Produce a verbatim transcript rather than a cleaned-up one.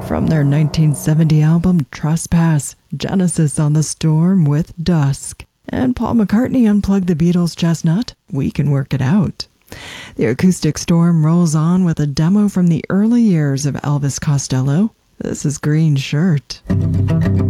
From their nineteen seventy album Trespass, Genesis on the Storm with Dusk, and Paul McCartney unplugged the Beatles' Chestnut, We Can Work It Out. The Acoustic Storm rolls on with a demo from the early years of Elvis Costello. This is Green Shirt.